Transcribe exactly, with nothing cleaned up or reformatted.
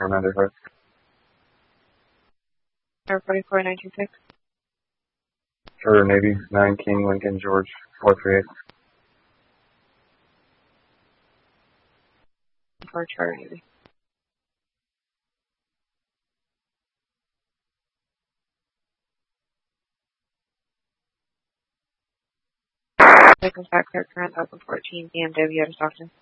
Commander Hart. Air forty-four nine two six. Charter Navy, nine King Lincoln George, four three eight. For Charter Navy. Taking back clear current open fourteen B M W out of Stockton.